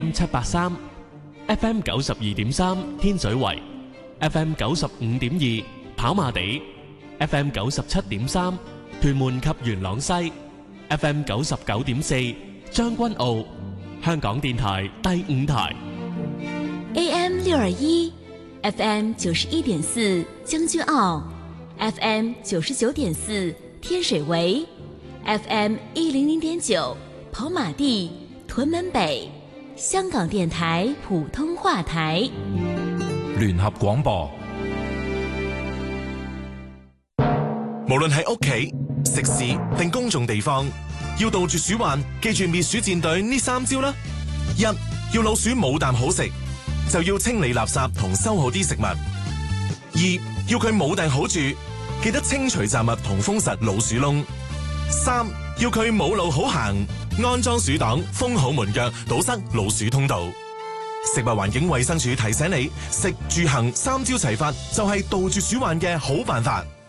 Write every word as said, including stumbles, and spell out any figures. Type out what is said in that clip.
七八三 F M 九十二點三天水圍 F M 九十五點二跑馬地 F M 九十七點三屯門及元朗西 F M 九十九點四將軍澳。香港電台第五台 A M 六二一 F M 九十一點四將軍澳 F M 九十九點四天水圍 F M 一零零點九跑馬地屯門北。香港電台普通話台聯合廣播。 無論係屋企、食肆定公眾地方，要杜絕鼠患，記住滅鼠戰隊呢三招啦。一，要老鼠冇啖好食，就要清理垃圾同收好啲食物。二，要佢冇埞好住，記得清除雜物同封實老鼠窿。三，要佢冇路好行，安裝鼠擋，封好門腳，堵塞老鼠通道。食物環境衛生署提醒你，食住行三招齊發，就係杜絕鼠患嘅好辦法。